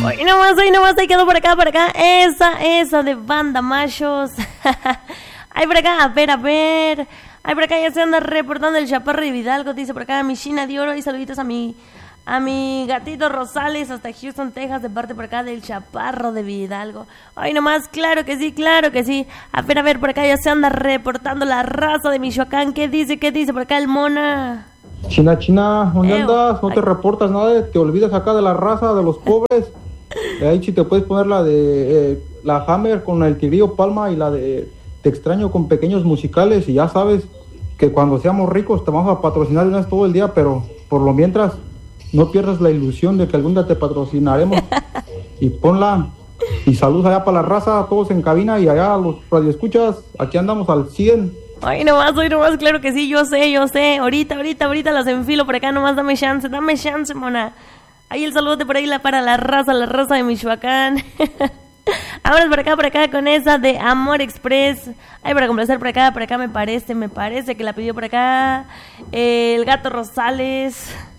Hoy nomás, ahí quedó por acá, esa de Banda Machos. Ay, por acá, a ver. Ay, por acá ya se anda reportando el Chaparro de Vidalgo, dice por acá, mi China de Oro, y saluditos a mi gatito Rosales hasta Houston, Texas, de parte por acá del Chaparro de Vidalgo. Hoy nomás, claro que sí. A ver, por acá ya se anda reportando la raza de Michoacán. ¿Qué dice por acá el Mona? China, ¿dónde andas? No te reportas nada, te olvidas acá de la raza, de los pobres. Ahí sí te puedes poner la de la Hammer con el Tigrillo Palma y la de Te extraño con pequeños musicales, y ya sabes que cuando seamos ricos te vamos a patrocinar de una vez todo el día, pero por lo mientras no pierdas la ilusión de que algún día te patrocinaremos. Y ponla. Y saludos allá para la raza, a todos en cabina, y allá a los radioescuchas, aquí andamos al 100. Hoy nomás, claro que sí, yo sé. Ahorita las enfilo por acá, nomás dame chance, Mona. Ahí el saludo por ahí para la raza de Michoacán. Vámonos por acá con esa de Amor Express. Ay, para complacer por acá me parece que la pidió por acá el gato Rosales.